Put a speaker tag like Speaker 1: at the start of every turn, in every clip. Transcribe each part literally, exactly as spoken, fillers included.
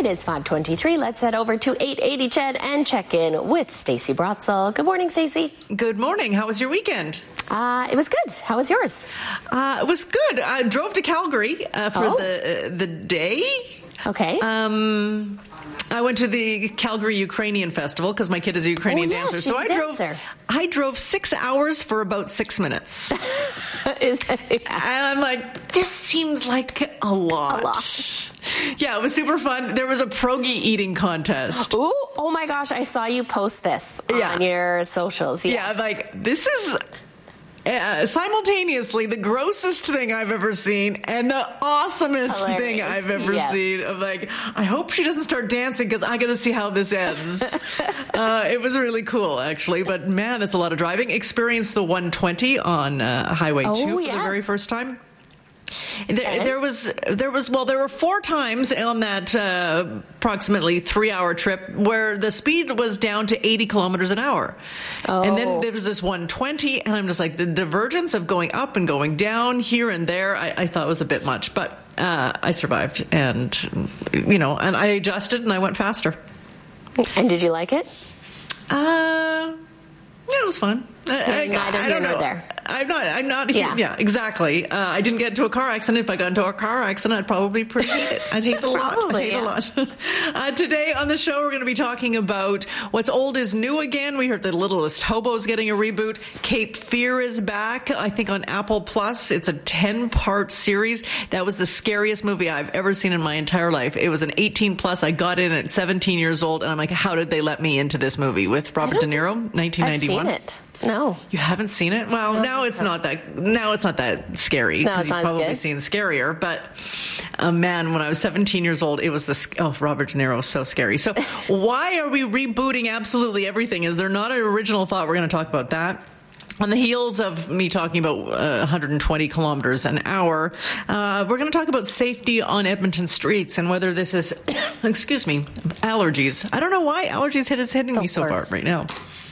Speaker 1: is five twenty-three. Let's head over to eight eighty C H E D and check in with Stacey Brotzel. Good morning, Stacey.
Speaker 2: Good morning. How was your weekend?
Speaker 1: Uh, it was good. How was yours?
Speaker 2: Uh, it was good. I drove to Calgary uh, for
Speaker 1: Oh.
Speaker 2: the uh, the day.
Speaker 1: Okay.
Speaker 2: Um, I went to the Calgary Ukrainian Festival because my kid is a Ukrainian
Speaker 1: Oh, yeah,
Speaker 2: dancer.
Speaker 1: she's
Speaker 2: So
Speaker 1: a
Speaker 2: I drove.
Speaker 1: dancer.
Speaker 2: I drove six hours for about six minutes,
Speaker 1: Is
Speaker 2: and I'm like, this seems like a lot.
Speaker 1: A lot.
Speaker 2: Yeah, it was super fun. There was a pierogi eating contest.
Speaker 1: Ooh, oh my gosh, I saw you post this
Speaker 2: Yeah.
Speaker 1: on your socials. Yes.
Speaker 2: Yeah, I'm like, this is uh, simultaneously the grossest thing I've ever seen and the awesomest
Speaker 1: Hilarious.
Speaker 2: thing I've ever
Speaker 1: Yes.
Speaker 2: seen. I'm like, I hope she doesn't start dancing because I got to see how this ends. uh, it was really cool, actually. But man, that's a lot of driving. Experienced the one twenty on uh, Highway
Speaker 1: Oh,
Speaker 2: two for
Speaker 1: yes.
Speaker 2: the very first time. There,
Speaker 1: And?
Speaker 2: there was, there was, well, there were four times on that uh, approximately three-hour trip where the speed was down to eighty kilometers an hour,
Speaker 1: Oh.
Speaker 2: and then there was this one twenty, and I'm just like, the divergence of going up and going down here and there, I, I thought was a bit much, but uh, I survived, and you know, and I adjusted and I went faster.
Speaker 1: And did you like it?
Speaker 2: Uh, yeah, it was fun. I,
Speaker 1: You're neither
Speaker 2: I
Speaker 1: here
Speaker 2: don't
Speaker 1: nor
Speaker 2: know.
Speaker 1: there.
Speaker 2: I'm not. I'm not here.
Speaker 1: Yeah.
Speaker 2: Yeah, exactly. Uh, I didn't get into a car accident. If I got into a car accident, I'd probably pretty hate it. I'd hate it a lot.
Speaker 1: Probably,
Speaker 2: I'd hate
Speaker 1: yeah.
Speaker 2: a lot. uh, today on the show, we're going to be talking about what's old is new again. We heard The Littlest Hobo's getting a reboot. Cape Fear is back. I think on Apple Plus. It's a ten-part series. That was the scariest movie I've ever seen in my entire life. It was an eighteen plus. I got in at seventeen years old, and I'm like, how did they let me into this movie with Robert De Niro, nineteen ninety-one?
Speaker 1: I've seen it. No.
Speaker 2: You haven't seen it? Well,
Speaker 1: No,
Speaker 2: now it's
Speaker 1: no.
Speaker 2: not that. Now it's not that scary
Speaker 1: No,
Speaker 2: because
Speaker 1: it's
Speaker 2: you've
Speaker 1: not as
Speaker 2: probably
Speaker 1: good.
Speaker 2: seen scarier. But uh, man, when I was seventeen years old, it was the oh Robert De Niro was so scary. So why are we rebooting absolutely everything? Is there not an original thought? We're going to talk about that. On the heels of me talking about uh, one hundred twenty kilometers an hour, uh, we're going to talk about safety on Edmonton streets and whether this is, excuse me, allergies. I don't know why allergies hit is hitting
Speaker 1: The
Speaker 2: me so far
Speaker 1: worst.
Speaker 2: right now.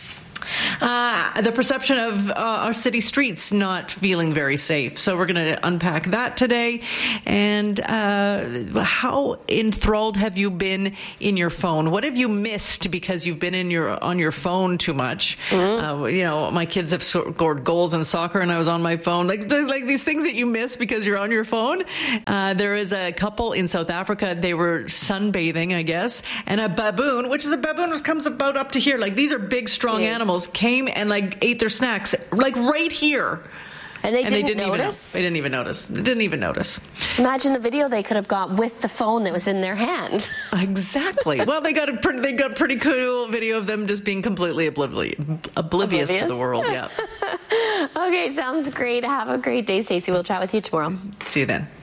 Speaker 2: Uh, the perception of uh, our city streets not feeling very safe. So we're going to unpack that today. And uh, how enthralled have you been in your phone? What have you missed because you've been in your on your phone too much? Mm-hmm. Uh, you know, my kids have scored goals in soccer, and I was on my phone. Like there's like these things that you miss because you're on your phone. Uh, there is a couple in South Africa. They were sunbathing, I guess, and a baboon, which is a baboon, which comes about up to here. Like these are big, strong
Speaker 1: Yeah.
Speaker 2: animals. Came and like ate their snacks like right here,
Speaker 1: And they
Speaker 2: and
Speaker 1: didn't,
Speaker 2: they didn't
Speaker 1: notice?
Speaker 2: even know. They didn't even notice. They didn't even notice.
Speaker 1: Imagine the video they could have got with the phone that was in their hand.
Speaker 2: Exactly. Well, they got a pretty, they got a pretty cool video of them just being completely oblivious, oblivious,
Speaker 1: Oblivious?
Speaker 2: to the world. Yeah.
Speaker 1: Okay, sounds great. Have a great day, Stacey. We'll chat with you tomorrow.
Speaker 2: See you then.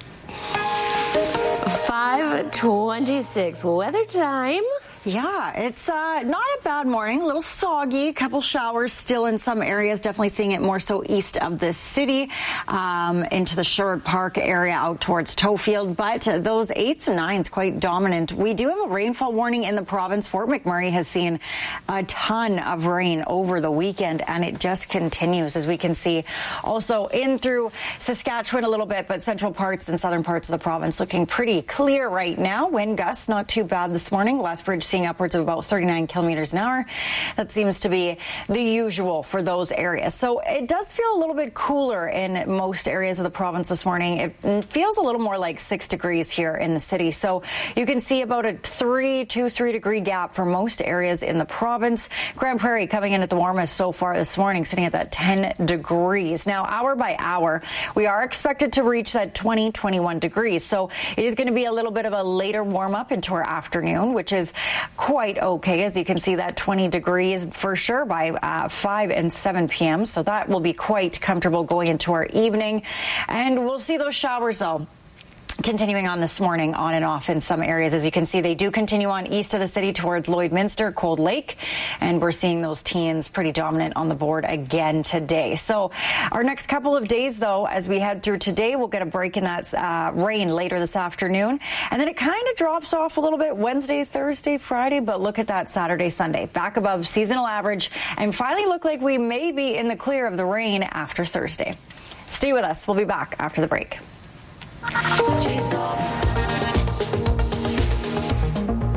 Speaker 1: five twenty-six weather time.
Speaker 3: Yeah, it's uh, not a bad morning. A little soggy. A couple showers still in some areas. Definitely seeing it more so east of the city, um, into the Sherwood Park area out towards Tofield. But uh, those eights and nines quite dominant. We do have a rainfall warning in the province. Fort McMurray has seen a ton of rain over the weekend, and it just continues, as we can see. Also in through Saskatchewan a little bit, but central parts and southern parts of the province looking pretty clear right now. Wind gusts not too bad this morning. Lethbridge seeing upwards of about thirty-nine kilometers an hour. That seems to be the usual for those areas. So it does feel a little bit cooler in most areas of the province this morning. It feels a little more like six degrees here in the city. So you can see about a three, two, three degree gap for most areas in the province. Grand Prairie coming in at the warmest so far this morning, sitting at that ten degrees. Now, hour by hour, we are expected to reach that twenty, twenty-one degrees. So it is going to be a little bit of a later warm up into our afternoon, which is quite okay. As you can see, that twenty degrees for sure by uh, five and seven p.m. So that will be quite comfortable going into our evening. And we'll see those showers, though, continuing on this morning, on and off in some areas. As you can see, they do continue on east of the city towards Lloydminster, Cold Lake, and we're seeing those teens pretty dominant on the board again today. So our next couple of days, though, as we head through today, we'll get a break in that uh, rain later this afternoon, and then it kind of drops off a little bit Wednesday, Thursday, Friday, but look at that Saturday, Sunday, back above seasonal average, and finally look like we may be in the clear of the rain after Thursday. Stay with us. We'll be back after the break.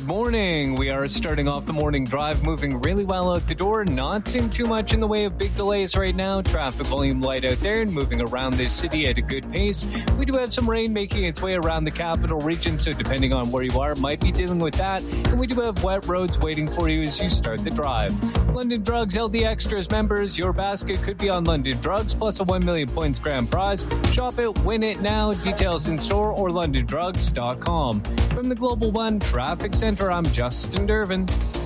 Speaker 4: morning. We are starting off the morning drive, moving really well out the door. Not seeing too much in the way of big delays right now. Traffic volume light out there and moving around this city at a good pace. We do have some rain making its way around the capital region, so depending on where you are, might be dealing with that. And we do have wet roads waiting for you as you start the drive. London Drugs L D Extras members, your basket could be on London Drugs plus a one million points grand prize. Shop it, win it now. Details in store or london drugs dot com. From the Global One Traffic Center, I'm Justin Dervin.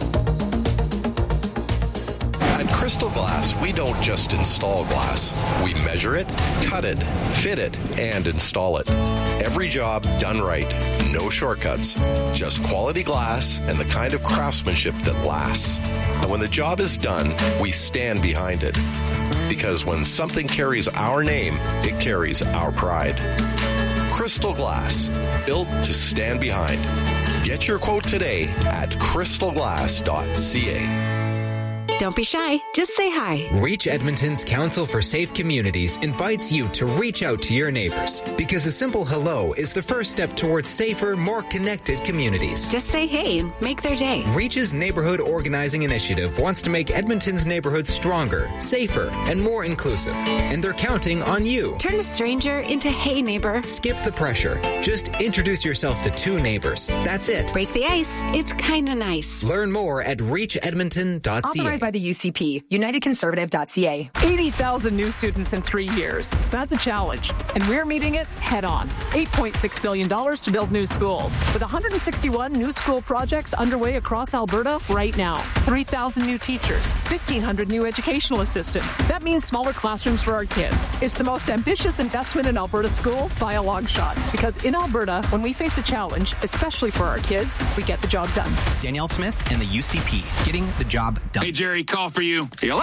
Speaker 5: At Crystal Glass, we don't just install glass. We measure it, cut it, fit it, and install it. Every job done right. No shortcuts. Just quality glass and the kind of craftsmanship that lasts. And when the job is done, we stand behind it. Because when something carries our name, it carries our pride. Crystal Glass, built to stand behind. Get your quote today at crystal glass dot c a.
Speaker 6: Don't be shy. Just say hi.
Speaker 7: Reach Edmonton's Council for Safe Communities invites you to reach out to your neighbors because a simple hello is the first step towards safer, more connected communities.
Speaker 6: Just say hey and make their day.
Speaker 7: Reach's Neighborhood Organizing Initiative wants to make Edmonton's neighborhoods stronger, safer, and more inclusive. And they're counting on you.
Speaker 6: Turn a stranger into hey neighbor.
Speaker 7: Skip the pressure. Just introduce yourself to two neighbors. That's it.
Speaker 6: Break the ice. It's kind of nice.
Speaker 7: Learn more at reach edmonton dot c a.
Speaker 8: By the U C P, united conservative dot c a.
Speaker 9: eighty thousand new students in three years. That's a challenge, and we're meeting it head on. eight point six billion dollars to build new schools, with one hundred sixty-one new school projects underway across Alberta right now. three thousand new teachers, fifteen hundred new educational assistants. That means smaller classrooms for our kids. It's the most ambitious investment in Alberta schools by a long shot, because in Alberta, when we face a challenge, especially for our kids, we get the job done.
Speaker 10: Danielle Smith and the U C P, getting the job done.
Speaker 11: Hey, Jerry, call for you. Hello?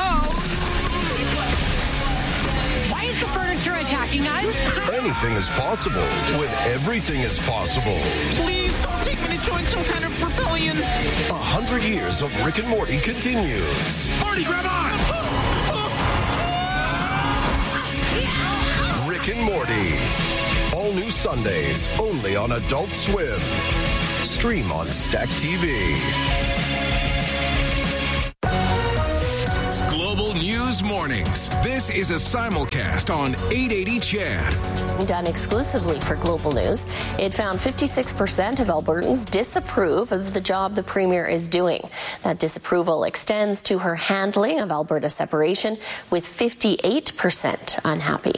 Speaker 12: Why is the furniture attacking us?
Speaker 13: Anything is possible when everything is possible.
Speaker 14: Please don't take me to join some kind of rebellion.
Speaker 13: A hundred years of Rick and Morty continues.
Speaker 11: Morty, grab on!
Speaker 13: Rick and Morty. All new Sundays, only on Adult Swim. Stream on Stack T V.
Speaker 15: Global News Mornings. This is a simulcast on eight eighty C H E D.
Speaker 1: Done exclusively for Global News. It found fifty-six percent of Albertans disapprove of the job the Premier is doing. That disapproval extends to her handling of Alberta separation, with fifty-eight percent unhappy.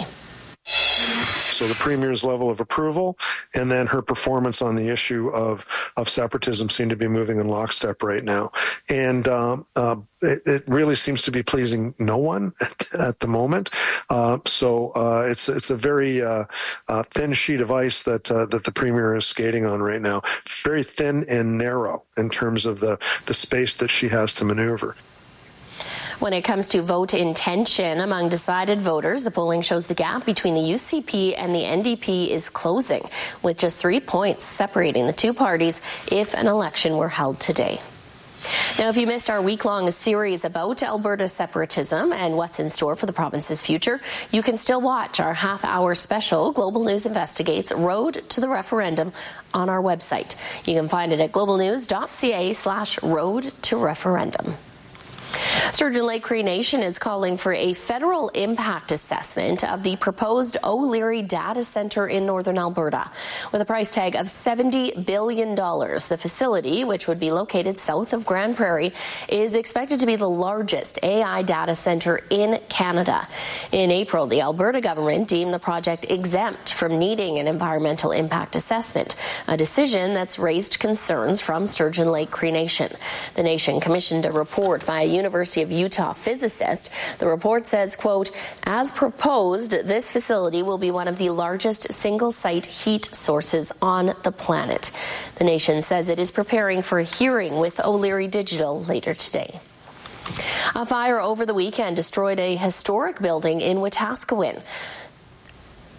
Speaker 16: So the Premier's level of approval and then her performance on the issue of, of separatism seem to be moving in lockstep right now. And um, uh, it, it really seems to be pleasing no one at, at the moment. Uh, so uh, it's it's a very uh, uh, thin sheet of ice that uh, that the Premier is skating on right now. Very thin and narrow in terms of the, the space that she has to maneuver.
Speaker 1: When it comes to vote intention among decided voters, the polling shows the gap between the U C P and the N D P is closing, with just three points separating the two parties if an election were held today. Now, if you missed our week-long series about Alberta separatism and what's in store for the province's future, you can still watch our half-hour special, Global News Investigates Road to the Referendum, on our website. You can find it at global news dot c a slash road to referendum. Sturgeon Lake Cree Nation is calling for a federal impact assessment of the proposed O'Leary data center in northern Alberta. With a price tag of seventy billion dollars, the facility, which would be located south of Grand Prairie, is expected to be the largest A I data center in Canada. In April, the Alberta government deemed the project exempt from needing an environmental impact assessment, a decision that's raised concerns from Sturgeon Lake Cree Nation. The nation commissioned a report by a University of Utah physicist. The report says, quote, as proposed, this facility will be one of the largest single-site heat sources on the planet. The nation says it is preparing for a hearing with O'Leary Digital later today. A fire over the weekend destroyed a historic building in Wetaskiwin.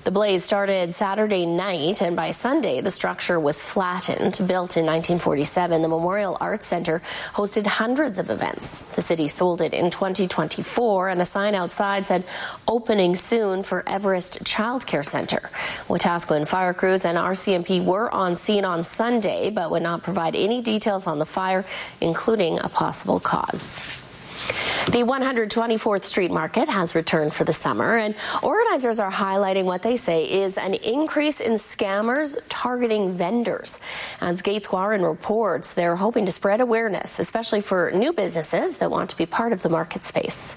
Speaker 1: The blaze started Saturday night, and by Sunday, the structure was flattened. Built in nineteen forty-seven, the Memorial Arts Centre hosted hundreds of events. The city sold it in twenty twenty-four, and a sign outside said, "Opening soon for Everest Child Care Centre." Wetaskiwin fire crews and R C M P were on scene on Sunday, but would not provide any details on the fire, including a possible cause. The one hundred twenty-fourth Street Market has returned for the summer, and organizers are highlighting what they say is an increase in scammers targeting vendors. As Gates Warren reports, they're hoping to spread awareness, especially for new businesses that want to be part of the market space.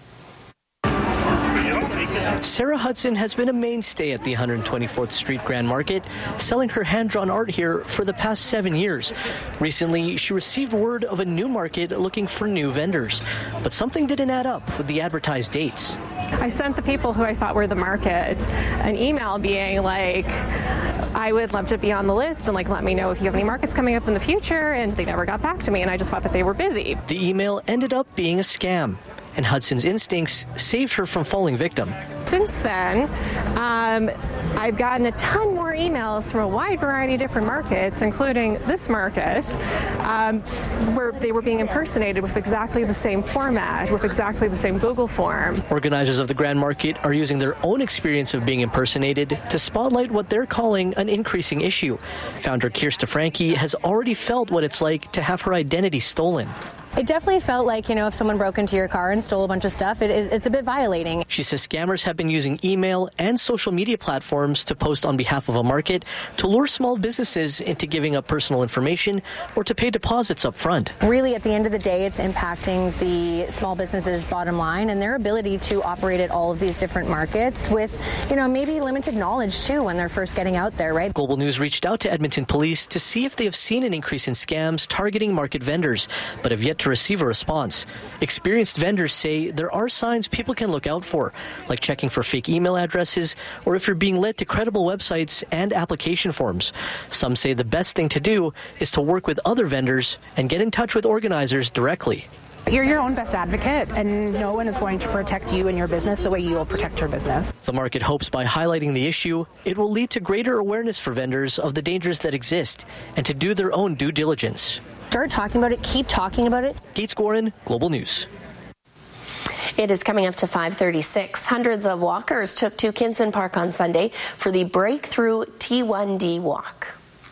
Speaker 17: Sarah Hudson has been a mainstay at the one hundred twenty-fourth Street Grand Market, selling her hand-drawn art here for the past seven years. Recently, she received word of a new market looking for new vendors, but something didn't add up with the advertised dates.
Speaker 18: I sent the people who I thought were the market an email being like, I would love to be on the list and like let me know if you have any markets coming up in the future, and they never got back to me, and I just thought that they were busy.
Speaker 17: The email ended up being a scam, and Hudson's instincts saved her from falling victim.
Speaker 18: Since then, um, I've gotten a ton more emails from a wide variety of different markets, including this market, um, where they were being impersonated with exactly the same format, with exactly the same Google form.
Speaker 17: Organizers of the Grand Market are using their own experience of being impersonated to spotlight what they're calling an increasing issue. Founder Kirsta Franke has already felt what it's like to have her identity stolen.
Speaker 19: It definitely felt like, you know, if someone broke into your car and stole a bunch of stuff, it, it, it's a bit violating.
Speaker 17: She says scammers have been using email and social media platforms to post on behalf of a market to lure small businesses into giving up personal information or to pay deposits up front.
Speaker 19: Really, at the end of the day, it's impacting the small businesses' bottom line and their ability to operate at all of these different markets with, you know, maybe limited knowledge, too, when they're first getting out there, right?
Speaker 17: Global News reached out to Edmonton Police to see if they have seen an increase in scams targeting market vendors, but have yet to receive a response. Experienced vendors say there are signs people can look out for, like checking for fake email addresses or if you're being led to credible websites and application forms. Some say the best thing to do is to work with other vendors and get in touch with organizers directly.
Speaker 20: You're your own best advocate, and no one is going to protect you and your business the way you will protect your business.
Speaker 17: The market hopes by highlighting the issue, it will lead to greater awareness for vendors of the dangers that exist and to do their own due diligence.
Speaker 19: Start talking about it. Keep talking about it.
Speaker 17: Gates Gorin, Global News.
Speaker 1: It is coming up to five thirty-six. Hundreds of walkers took to Kinsman Park on Sunday for the Breakthrough T one D Walk.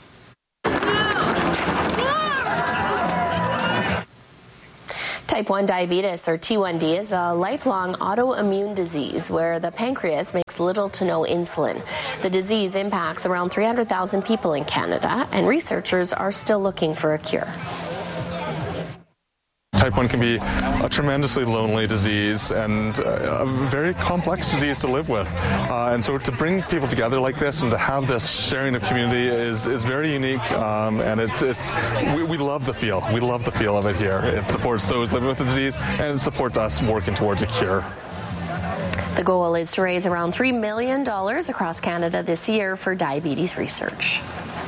Speaker 1: Type one diabetes, or T one D, is a lifelong autoimmune disease where the pancreas makes little to no insulin. The disease impacts around three hundred thousand people in Canada, and researchers are still looking for a cure.
Speaker 21: Type one can be a tremendously lonely disease and a very complex disease to live with. Uh, and so to bring people together like this and to have this sharing of community is, is very unique. Um, and it's, it's we, we love the feel. We love the feel of it here. It supports those living with the disease, and it supports us working towards a cure.
Speaker 1: The goal is to raise around three million dollars across Canada this year for diabetes research.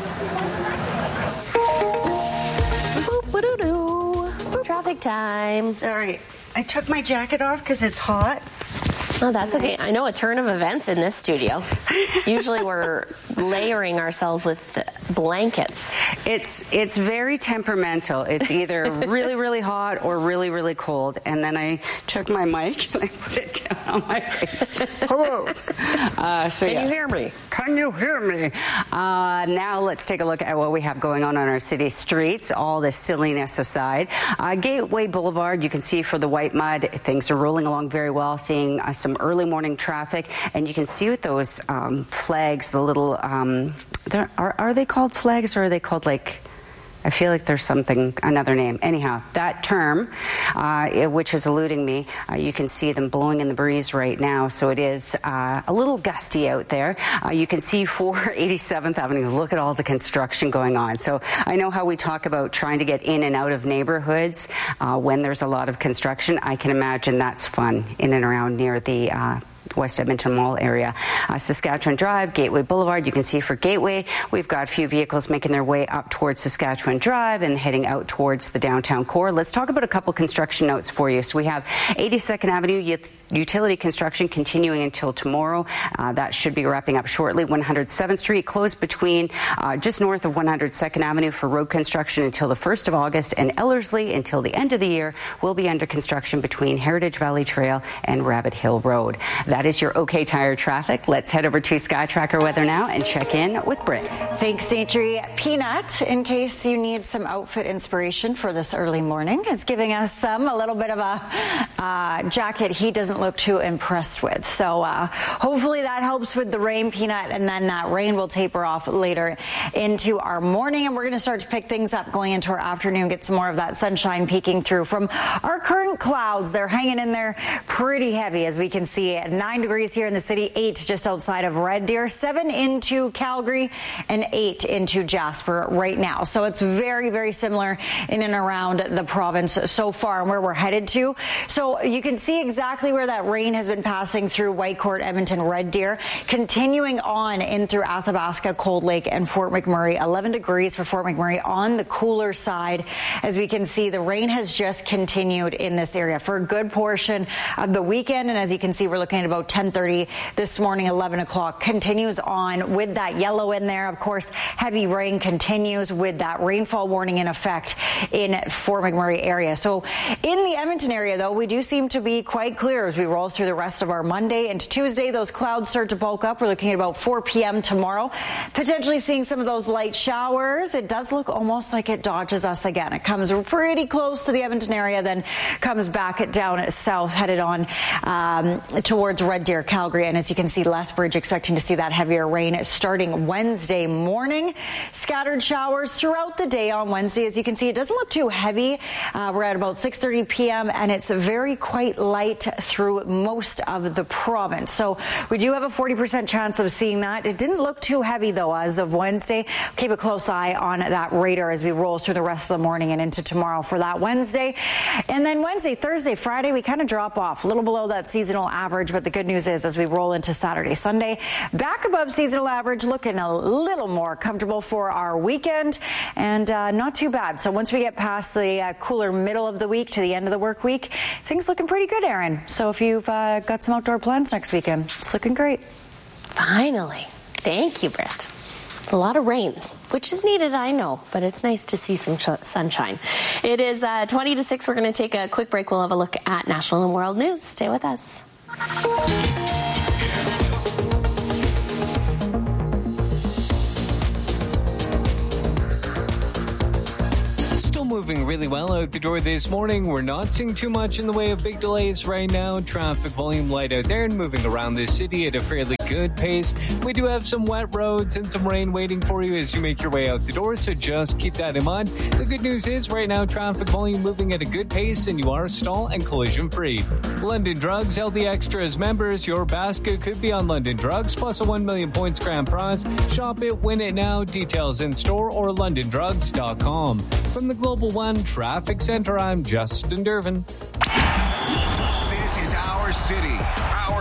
Speaker 1: Traffic time.
Speaker 22: Sorry, I took my jacket off because it's hot.
Speaker 1: Oh, that's okay. I know a turn of events in this studio. Usually we're layering ourselves with blankets.
Speaker 22: It's it's very temperamental. It's either really, really hot or really, really cold. And then I took my mic and I put it down on my face. Hello. Uh, so
Speaker 1: Can
Speaker 22: yeah.
Speaker 1: you hear me?
Speaker 22: Can you hear me? Uh, now let's take a look at what we have going on on our city streets, all this silliness aside. Uh, Gateway Boulevard, you can see for the white mud, things are rolling along very well, seeing uh, some early morning traffic. And you can see with those um, flags, the little, um, are, are they called flags or are they called like... I feel like there's something, another name. Anyhow, that term, uh, which is eluding me, uh, you can see them blowing in the breeze right now. So it is uh, a little gusty out there. Uh, you can see four eighty-seventh Avenue. Look at all the construction going on. So I know how we talk about trying to get in and out of neighborhoods uh, when there's a lot of construction. I can imagine that's fun in and around near the uh, West Edmonton Mall area. Uh, Saskatchewan Drive, Gateway Boulevard, you can see for Gateway, we've got a few vehicles making their way up towards Saskatchewan Drive and heading out towards the downtown core. Let's talk about a couple construction notes for you. So we have eighty-second Avenue utility construction continuing until tomorrow. Uh, that should be wrapping up shortly. one hundred seventh Street closed between uh, just north of one hundred second Avenue for road construction until the first of August, and Ellerslie until the end of the year will be under construction between Heritage Valley Trail and Rabbit Hill Road. That is your OK Tire traffic. Let's head over to Sky Tracker weather now and check in with Britt.
Speaker 2: Thanks, Deirdre. Peanut, in case you need some outfit inspiration for this early morning, is giving us some, a little bit of a uh, jacket he doesn't look too impressed with. So uh, hopefully that helps with the rain, Peanut, and then that rain will taper off later into our morning, and we're going to start to pick things up going into our afternoon, get some more of that sunshine peeking through from our current clouds. They're hanging in there pretty heavy, as we can see, at nine degrees here in the city, eight just outside of Red Deer, seven into Calgary, and eight into Jasper right now. So it's very, very similar in and around the province so far and where we're headed to. So you can see exactly where that rain has been passing through Whitecourt, Edmonton, Red Deer, continuing on in through Athabasca, Cold Lake, and Fort McMurray. eleven degrees for Fort McMurray on the cooler side. As we can see, the rain has just continued in this area for a good portion of the weekend. And as you can see, we're looking at about ten thirty this morning, eleven o'clock continues on with that yellow in there. Of course, heavy rain continues with that rainfall warning in effect in Fort McMurray area. So in the Edmonton area, though, we do seem to be quite clear as we roll through the rest of our Monday and Tuesday. Those clouds start to bulk up. We're looking at about four p.m. tomorrow, potentially seeing some of those light showers. It does look almost like it dodges us again. It comes pretty close to the Edmonton area, then comes back down south, headed on um, towards Red Deer, Calgary. And as you can see, Lethbridge expecting to see that heavier rain starting Wednesday morning. Scattered showers throughout the day on Wednesday. As you can see, it doesn't look too heavy. Uh, we're at about six thirty p.m. and it's very quite light through most of the province. So we do have a forty percent chance of seeing that. It didn't look too heavy, though, as of Wednesday. Keep a close eye on that radar as we roll through the rest of the morning and into tomorrow for that Wednesday. And then Wednesday, Thursday, Friday, we kind of drop off a little below that seasonal average. But the good news is, as we roll into Saturday, Sunday, back above seasonal average, looking a little more comfortable for our weekend, and uh, not too bad. So once we get past the uh, cooler middle of the week to the end of the work week, things looking pretty good, Aaron. So if you've uh, got some outdoor plans next weekend, it's looking great.
Speaker 1: Finally. Thank you, Britt. A lot of rain, which is needed, I know, but it's nice to see some sh- sunshine. It is uh, twenty to six. We're going to take a quick break. We'll have a look at national and world news. Stay with us.
Speaker 4: Moving really well out the door this morning. We're not seeing too much in the way of big delays right now. Traffic volume light out there and moving around the city at a fairly good pace. We do have some wet roads and some rain waiting for you as you make your way out the door, so just keep that in mind. The good news is right now traffic volume moving at a good pace and you are stall and collision free. London Drugs, L D Extras members, your basket could be on London Drugs plus a one million points grand prize. Shop it, win it now. Details in store or london drugs dot com. From the Global One Traffic Center, I'm Justin Dervin.
Speaker 15: This is our city, our